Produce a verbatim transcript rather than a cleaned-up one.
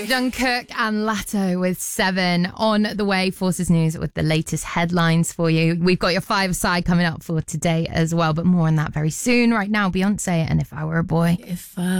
Jungkook and Latto with Seven on the way. Forces News with the latest headlines for you. We've got your five-a-side coming up for today as well, but more on that very soon. Right now, Beyonce and If I Were a Boy. If I